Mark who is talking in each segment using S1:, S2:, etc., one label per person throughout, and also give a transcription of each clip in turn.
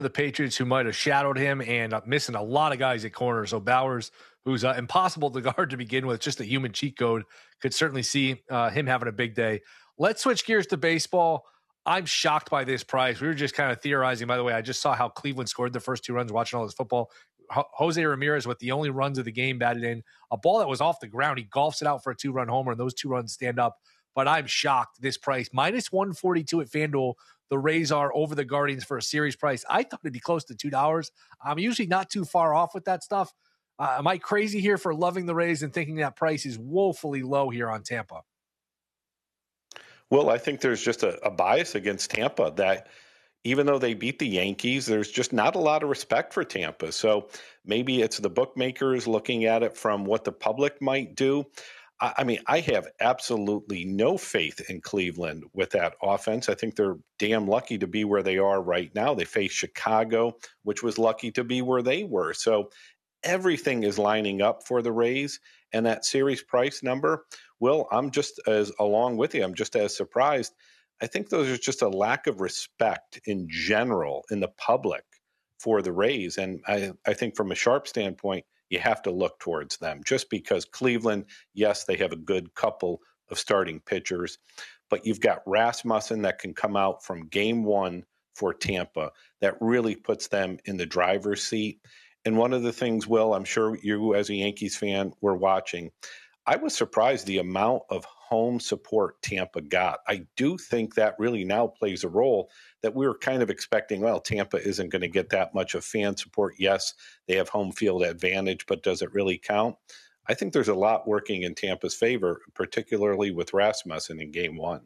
S1: the Patriots who might have shadowed him and missing a lot of guys at corner. So Bowers, who's impossible to guard to begin with, just a human cheat code, could certainly see him having a big day. Let's switch gears to baseball. I'm shocked by this price. We were just kind of theorizing. By the way, I just saw how Cleveland scored the first 2 runs watching all this football. Jose Ramirez with the only runs of the game batted in. A ball that was off the ground. He golfs it out for a 2-run homer, and those 2 runs stand up. But I'm shocked. This price, minus 142 at FanDuel, the Rays are over the Guardians for a series price. I thought it'd be close to $2. I'm usually not too far off with that stuff. Am I crazy here for loving the Rays and thinking that price is woefully low here on Tampa?
S2: Well, I think there's just a bias against Tampa that even though they beat the Yankees, there's just not a lot of respect for Tampa. So maybe it's the bookmakers looking at it from what the public might do. I mean, I have absolutely no faith in Cleveland with that offense. I think they're damn lucky to be where they are right now. They face Chicago, which was lucky to be where they were. So everything is lining up for the Rays, and that series price number, well, I'm just as along with you. I'm just as surprised. I think there's just a lack of respect in general in the public for the Rays. And I think from a sharp standpoint, you have to look towards them just because Cleveland, yes, they have a good couple of starting pitchers, but you've got Rasmussen that can come out from game 1 for Tampa that really puts them in the driver's seat. And one of the things, Will, I'm sure you as a Yankees fan were watching, I was surprised the amount of home support Tampa got. I do think that really now plays a role that we were kind of expecting, well, Tampa isn't going to get that much of fan support. Yes, they have home field advantage, but does it really count? I think there's a lot working in Tampa's favor, particularly with Rasmussen in game 1.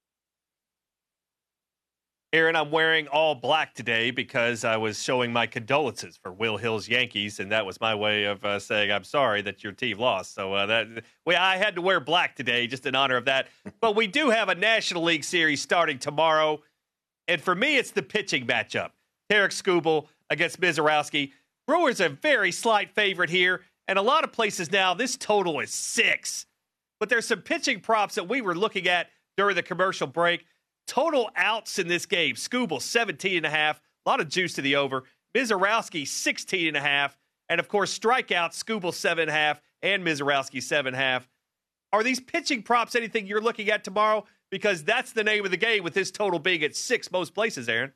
S3: Aaron, I'm wearing all black today because I was showing my condolences for Will Hill's Yankees, and that was my way of saying I'm sorry that your team lost. So I had to wear black today just in honor of that. But we do have a National League Series starting tomorrow, and for me, it's the pitching matchup. Tarik Skubal against Mizorowski. Brewers a very slight favorite here, and a lot of places now this total is 6. But there's some pitching props that we were looking at during the commercial break. Total outs in this game. Skubal, 17.5. A lot of juice to the over. Mizorowski, 16.5. And, of course, strikeouts, Skubal, 7.5. And Mizorowski, 7.5. Are these pitching props anything you're looking at tomorrow? Because that's the name of the game with this total being at 6 most places, Aaron.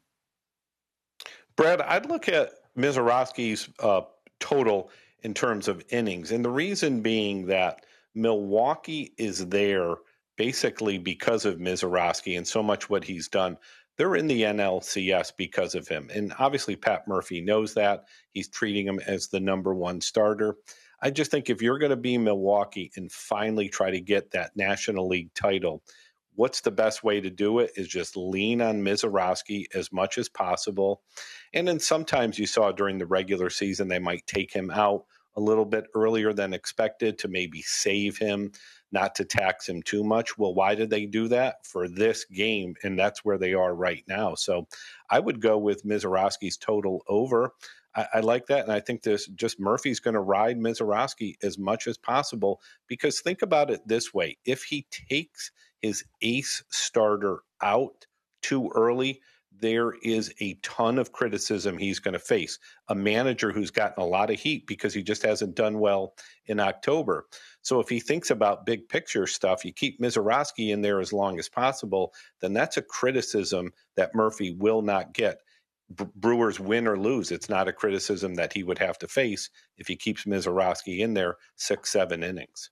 S2: Brad, I'd look at Mizorowski's total in terms of innings. And the reason being that Milwaukee is there basically because of Mizorowski and so much what he's done. They're in the NLCS because of him. And obviously Pat Murphy knows that. He's treating him as the number 1 starter. I just think if you're going to be Milwaukee and finally try to get that National League title, what's the best way to do it is just lean on Mizorowski as much as possible. And then sometimes you saw during the regular season, they might take him out a little bit earlier than expected to maybe save him, not to tax him too much. Well, why did they do that? For this game, and that's where they are right now. So I would go with Mizorowski's total over. I like that, and I think this just Murphy's going to ride Mizorowski as much as possible because think about it this way. If he takes his ace starter out too early, there is a ton of criticism he's going to face. A manager who's gotten a lot of heat because he just hasn't done well in October. So if he thinks about big picture stuff, you keep Mizorowski in there as long as possible, then that's a criticism that Murphy will not get. Brewers win or lose, it's not a criticism that he would have to face if he keeps Mizorowski in there 6-7 innings.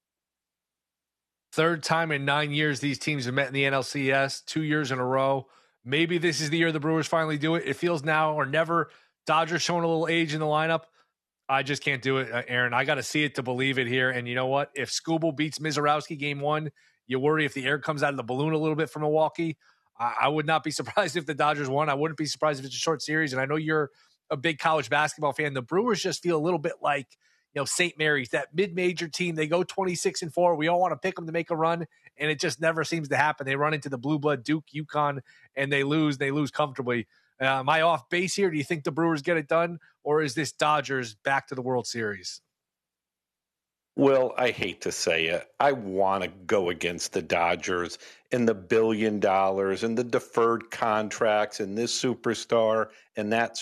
S1: Third time in 9 years these teams have met in the NLCS, 2 years in a row. Maybe this is the year the Brewers finally do it. It feels now or never. Dodgers showing a little age in the lineup. I just can't do it, Aaron. I got to see it to believe it here. And you know what? If Skubal beats Mizorowski game 1, you worry if the air comes out of the balloon a little bit from Milwaukee. I would not be surprised if the Dodgers won. I wouldn't be surprised if it's a short series. And I know you're a big college basketball fan. The Brewers just feel a little bit like, St. Mary's, that mid-major team. They go 26-4. We all want to pick them to make a run, and it just never seems to happen. They run into the blue blood Duke, UConn, and they lose. They lose comfortably. Am I off base here? Do you think the Brewers get it done, or is this Dodgers back to the World Series?
S2: Well, I hate to say it. I want to go against the Dodgers and the $1 billion and the deferred contracts and this superstar and that